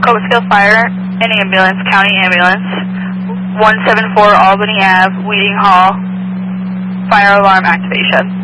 Cobesville Fire and Ambulance, County Ambulance, 174 Albany Ave, Wheating Hall, fire alarm activation.